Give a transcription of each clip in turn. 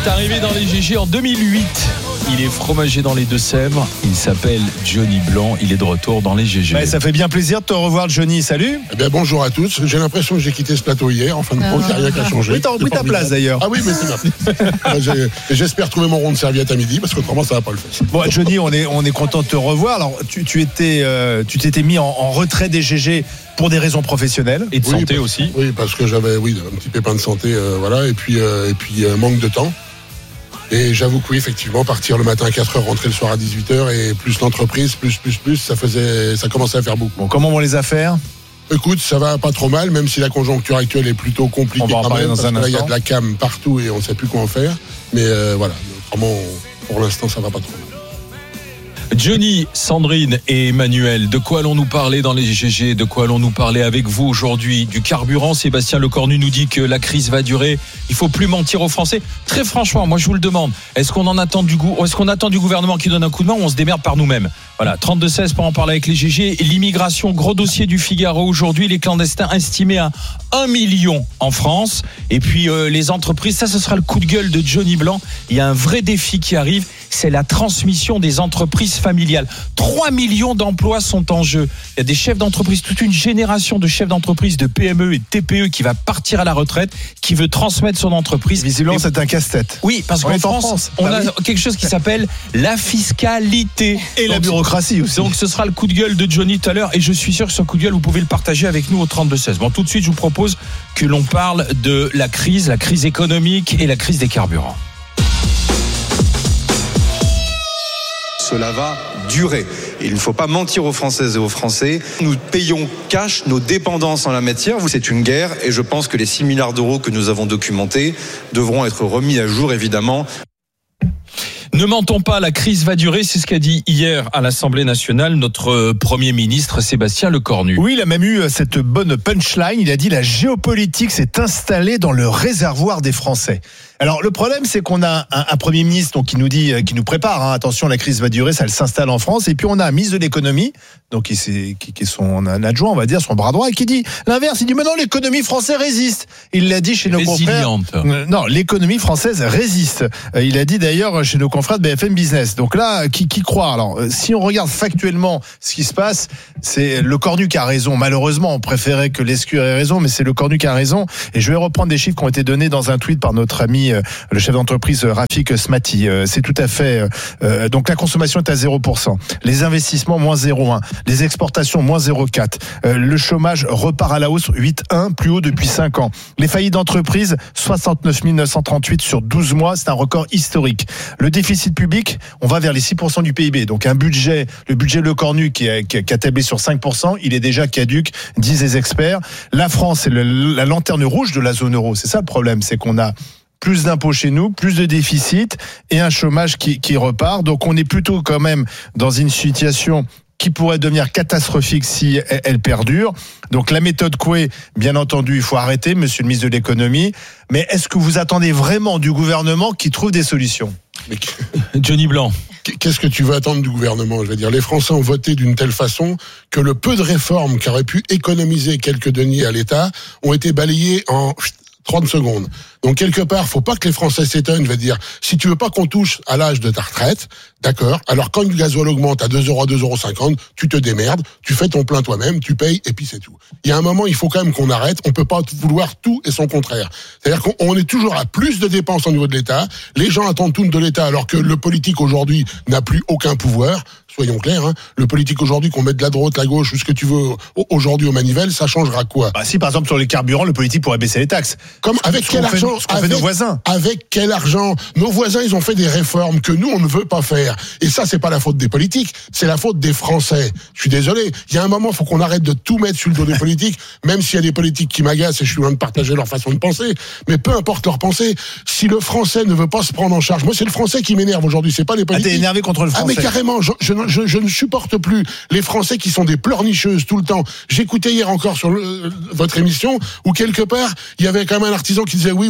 est arrivé dans les GG en 2008. Il est fromager dans les Deux-Sèvres. Il s'appelle Johnny Blanc. Il est de retour dans les GG. Ouais, ça fait bien plaisir de te revoir, Johnny. Salut. Eh bien, bonjour à tous. J'ai l'impression que j'ai quitté ce plateau hier. En fin de compte, il n'y a rien qu'à changer. Oui, t'as repris ta place d'ailleurs. Ah oui, mais c'est bien. J'espère trouver mon rond de serviette à midi parce qu'autrement, ça ne va pas le faire. Bon, Johnny, on est content de te revoir. Alors, tu t'étais mis en retrait des GG pour des raisons professionnelles. Et de santé aussi. Oui, parce que j'avais un petit pépin de santé. Voilà. Et puis manque de temps. Et j'avoue que oui, effectivement, partir le matin à 4h, rentrer le soir à 18h et plus l'entreprise, plus, ça commençait à faire beaucoup. Bon, comment vont les affaires ? Écoute, ça va pas trop mal, même si la conjoncture actuelle est plutôt compliquée. On va en parler dans un instant. Là, il y a de la cam partout et on ne sait plus quoi en faire. Mais voilà, autrement, pour l'instant, ça va pas trop mal. Johnny, Sandrine et Emmanuel, de quoi allons-nous parler dans les GG ? De quoi allons-nous parler avec vous aujourd'hui ? Du carburant. Sébastien Lecornu nous dit que la crise va durer. Il faut plus mentir aux Français. Très franchement, moi je vous le demande. Est-ce qu'on attend du gouvernement qui donne un coup de main ou on se démerde par nous-mêmes ? Voilà, 32-16 pour en parler avec les GG. L'immigration, gros dossier du Figaro aujourd'hui. Les clandestins estimés à 1 million en France. Et puis les entreprises, ça ce sera le coup de gueule de Johnny Blanc. Il y a un vrai défi qui arrive. C'est la transmission des entreprises familiales. 3 millions d'emplois sont en jeu. Il y a des chefs d'entreprise, toute une génération de chefs d'entreprise, de PME et de TPE qui va partir à la retraite, qui veut transmettre son entreprise. Visiblement, c'est un casse-tête. Oui, parce qu'en France, on a quelque chose qui s'appelle la fiscalité. Et la bureaucratie aussi. Donc ce sera le coup de gueule de Johnny tout à l'heure. Et je suis sûr que ce coup de gueule, vous pouvez le partager avec nous au 32-16. Bon, tout de suite, je vous propose que l'on parle de la crise économique et la crise des carburants. Cela va durer. Il ne faut pas mentir aux Françaises et aux Français. Nous payons cash nos dépendances en la matière. C'est une guerre et je pense que les 6 milliards d'euros que nous avons documentés devront être remis à jour, évidemment. Ne mentons pas, la crise va durer, c'est ce qu'a dit hier à l'Assemblée nationale notre Premier ministre Sébastien Lecornu. Oui, il a même eu cette bonne punchline, il a dit la géopolitique s'est installée dans le réservoir des Français. Alors le problème, c'est qu'on a un Premier ministre donc, qui nous prépare, attention, la crise va durer, ça s'installe en France, et puis on a un ministre de l'économie, donc qui est son adjoint, on va dire, son bras droit, qui dit l'inverse, il dit mais non, l'économie française résiste. Il l'a dit chez nos confrères. Non, l'économie française résiste. Il a dit d'ailleurs chez nos confrères de BFM Business. Donc là, qui croit ? Alors, si on regarde factuellement ce qui se passe, c'est Lecornu qui a raison. Malheureusement, on préférait que Lescure ait raison, mais c'est Lecornu qui a raison. Et je vais reprendre des chiffres qui ont été donnés dans un tweet par notre ami le chef d'entreprise Rafik Smati. C'est tout à fait... donc la consommation est à 0%. Les investissements, moins 0,1. Les exportations, moins 0,4. Le chômage repart à la hausse, 8,1, plus haut depuis 5 ans. Les faillites d'entreprise, 69 938 sur 12 mois. C'est un record historique. Le déficit public, on va vers les 6% du PIB. Donc le budget Lecornu qui a tablé sur 5%, il est déjà caduc, disent les experts. La France, c'est la lanterne rouge de la zone euro. C'est ça le problème, c'est qu'on a plus d'impôts chez nous, plus de déficit et un chômage qui repart. Donc on est plutôt quand même dans une situation qui pourrait devenir catastrophique si elle perdure. Donc la méthode Coué, bien entendu, il faut arrêter, monsieur le ministre de l'économie. Mais est-ce que vous attendez vraiment du gouvernement qui trouve des solutions ? Johnny Blanc. Qu'est-ce que tu veux attendre du gouvernement ? Je veux dire, les Français ont voté d'une telle façon que le peu de réformes qui auraient pu économiser quelques deniers à l'État ont été balayées en 30 secondes. Donc quelque part, faut pas que les Français s'étonnent. Je veux dire, si tu veux pas qu'on touche à l'âge de ta retraite, d'accord. Alors quand le gasoil augmente à 2 €, 2,50 €, tu te démerdes, tu fais ton plein toi-même, tu payes et puis c'est tout. Il y a un moment, il faut quand même qu'on arrête. On peut pas vouloir tout et son contraire. C'est-à-dire qu'on est toujours à plus de dépenses au niveau de l'État. Les gens attendent tout de l'État alors que le politique aujourd'hui n'a plus aucun pouvoir. Soyons clairs, Le politique aujourd'hui, qu'on mette de la droite, la gauche, ou ce que tu veux aujourd'hui aux manivelles, ça changera quoi ? Si par exemple sur les carburants, le politique pourrait baisser les taxes. Comme avec quel argent ? Avec nos voisins. Avec quel argent ? Nos voisins, ils ont fait des réformes que nous, on ne veut pas faire. Et ça, c'est pas la faute des politiques, c'est la faute des Français. Je suis désolé. Il y a un moment, il faut qu'on arrête de tout mettre sur le dos des politiques, même s'il y a des politiques qui m'agacent et je suis loin de partager leur façon de penser. Mais peu importe leur pensée, si le Français ne veut pas se prendre en charge, moi, c'est le Français qui m'énerve aujourd'hui, c'est pas les politiques. T'es énervé contre le Français. Mais carrément, je ne supporte plus les Français qui sont des pleurnicheuses tout le temps. J'écoutais hier encore sur votre émission où quelque part, il y avait quand même un artisan qui disait oui,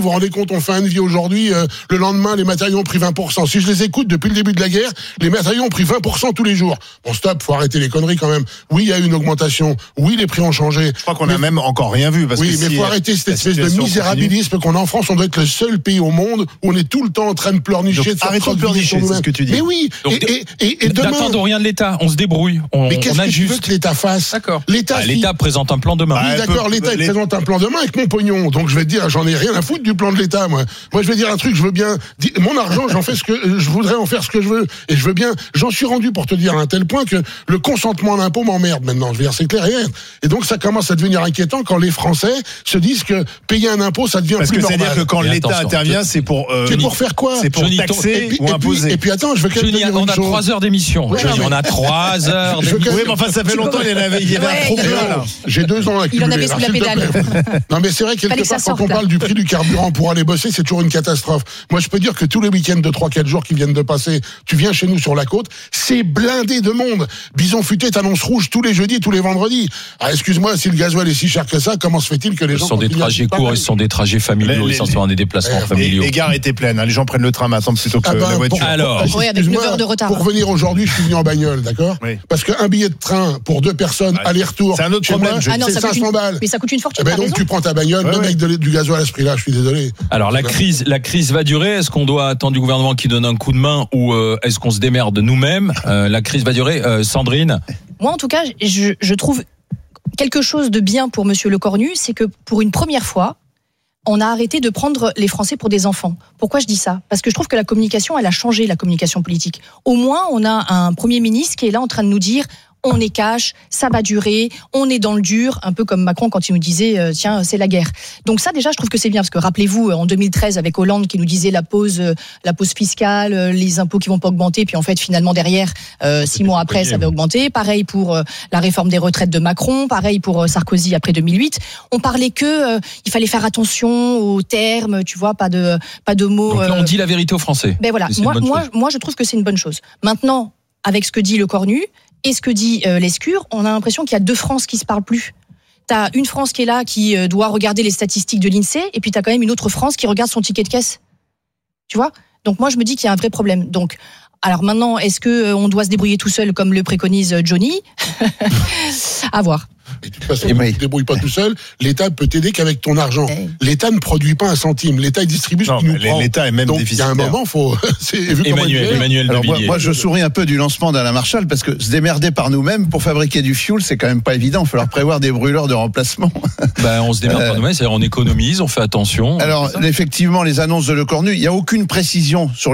vous rendez compte, on fait un devis aujourd'hui, le lendemain, les matériaux ont pris 20%. Si je les écoute, depuis le début de la guerre, les matériaux ont pris 20% tous les jours. Bon, stop, faut arrêter les conneries quand même. Oui, il y a eu une augmentation. Oui, les prix ont changé. Je crois qu'on a même encore rien vu. Parce oui, que mais faut arrêter cette espèce de misérabilisme qu'on a en France. On doit être le seul pays au monde où on est tout le temps en train de pleurnicher. Arrêtons de pleurnicher, c'est ce que tu dis. Mais oui. Donc, et demain. N'attendons rien de l'État. On se débrouille. Mais qu'est-ce que tu veux que l'État fasse? D'accord. L'État présente un plan demain. Oui, d'accord, l'État il présente un plan demain avec mon pognon. Donc je vais te dire, j'en ai rien à foutre du plan de l'État, moi. Moi, je vais dire un truc, je veux bien, mon argent, j'en fais ce que, je voudrais en faire ce que je veux. Et je veux bien, j'en suis rendu pour te dire à un tel point que le consentement à l'impôt m'emmerde maintenant. Je veux dire, c'est clair et net. Et donc ça commence à devenir inquiétant quand les Français se disent que payer un impôt, ça devient plus normal. C'est-à-dire que quand l'État intervient, c'est pour faire quoi? C'est pour taxer ou imposer. Et puis attends, je veux quand même te dire une chose. On a 3 heures d'émission. On a 3 heures d'émission. Oui, mais enfin, ça fait longtemps, il y avait un problème. J'ai 2 ans à il en avait sous la pédale. Non, mais c'est vrai, quelque part, quand on parle du prix du carburant pour aller bosser, c'est toujours une catastrophe. Moi, je peux dire que tous les week-ends de 3-4 jours qui viennent de passer, tu viens chez nous sur la côte, c'est blindé de monde. Bison Futé t'annonce rouge tous les jeudis, tous les vendredis. Ah, excuse-moi, si le gasoil est si cher que ça, comment se fait-il que les gens... Ce sont des trajets courts, ce sont des trajets familiaux, essentiellement des déplacements familiaux. Les gares étaient pleines, les gens prennent le train maintenant plutôt que la voiture. Alors, avec 9 heures de retard. Pour venir aujourd'hui, je suis venu en bagnole, d'accord? Parce qu'un billet de train pour 2 personnes, aller-retour, c'est un autre problème. C'est 500 balles. Mais ça coûte une fortune. Donc tu prends ta bagnole, même avec du gasoil à ce prix-là, je suis désolé. Alors la crise va durer. Est-ce qu'on doit attendre du gouvernement qui donne un coup de main ou est-ce qu'on se démerde nous-mêmes? La crise va durer. Sandrine? Moi, en tout cas, je trouve quelque chose de bien pour Monsieur Lecornu, c'est que pour une première fois, on a arrêté de prendre les Français pour des enfants. Pourquoi je dis ça? Parce que je trouve que la communication, elle a changé, la communication politique. Au moins, on a un Premier ministre qui est là en train de nous dire on est cash, ça va durer, on est dans le dur, un peu comme Macron quand il nous disait tiens, c'est la guerre. Donc ça déjà je trouve que c'est bien parce que rappelez-vous en 2013 avec Hollande qui nous disait la pause fiscale, les impôts qui vont pas augmenter, puis en fait finalement derrière 6 mois après ça va augmenter. Pareil pour la réforme des retraites de Macron, pareil pour Sarkozy après 2008. On parlait que il fallait faire attention aux termes, tu vois, pas de mots. Donc là on dit la vérité aux Français. Ben voilà, moi je trouve que c'est une bonne chose. Maintenant avec ce que dit Lecornu et ce que dit Lescure, on a l'impression qu'il y a 2 France qui se parlent plus. T'as une France qui est là, qui doit regarder les statistiques de l'INSEE, et puis t'as quand même une autre France qui regarde son ticket de caisse. Tu vois? Donc moi je me dis qu'il y a un vrai problème. Donc alors maintenant, est-ce que on doit se débrouiller tout seul comme le préconise Johnny? À voir. Et de toute façon, tu ne te débrouilles pas tout seul. L'État peut t'aider qu'avec ton argent. L'État ne produit pas un centime. L'État il distribue ce qu'il nous prend. L'État est même déficitaire. Donc il y a un moment, faut. Emmanuel Alors Devilliers. moi, je souris un peu du lancement d'Alain Marchal parce que se démerder par nous-mêmes pour fabriquer du fioul, c'est quand même pas évident. Il va falloir prévoir des brûleurs de remplacement. On se démerde par nous-mêmes, c'est-à-dire on économise, on fait attention. Alors effectivement, les annonces de Lecornu, il n'y a aucune précision sur